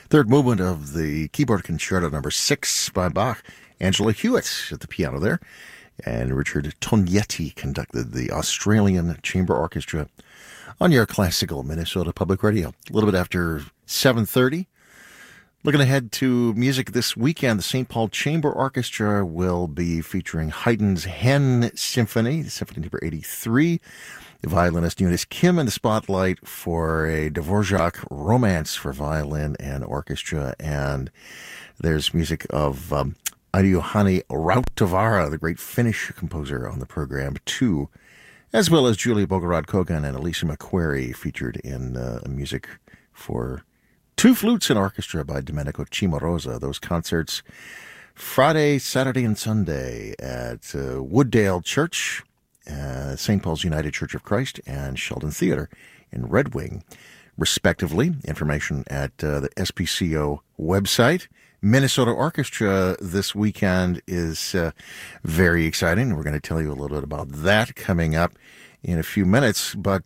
Third movement of the Keyboard Concerto number 6 by Bach. Angela Hewitt at the piano there. And Richard Tognetti conducted the Australian Chamber Orchestra on your classical Minnesota Public Radio. A little bit after 7:30. Looking ahead to music this weekend, the St. Paul Chamber Orchestra will be featuring Haydn's Hen Symphony, Symphony number 83. The violinist Eunice Kim in the spotlight for a Dvorak romance for violin and orchestra. And there's music of Aino-Hannu Rautavaara, the great Finnish composer, on the program too, as well as Julia Bogorod-Kogan and Alicia McQuarrie featured in music for two flutes and orchestra by Domenico Cimarosa. Those concerts Friday, Saturday, and Sunday at Wooddale Church, St. Paul's United Church of Christ, and Sheldon Theater in Red Wing, respectively. Information at the SPCO website. Minnesota Orchestra this weekend is very exciting. We're going to tell you a little bit about that coming up in a few minutes. But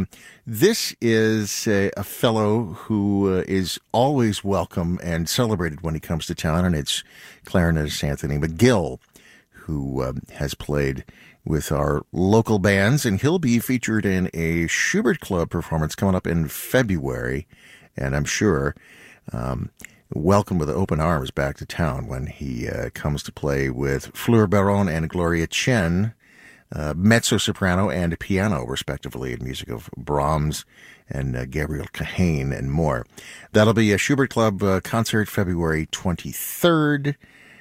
this is a fellow who is always welcome and celebrated when he comes to town, and it's clarinetist Anthony McGill, who has played with our local bands, and he'll be featured in a Schubert Club performance coming up in February, and I'm sure welcome with open arms back to town when he comes to play with Fleur Baron and Gloria Chen, mezzo-soprano and piano, respectively, in music of Brahms and Gabriel Kahane and more. That'll be a Schubert Club concert February 23rd.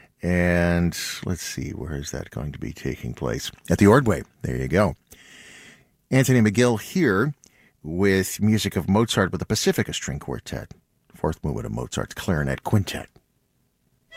And let's see, where is that going to be taking place? At the Ordway. There you go. Anthony McGill here with music of Mozart with the Pacifica String Quartet. Fourth movement of Mozart's Clarinet Quintet.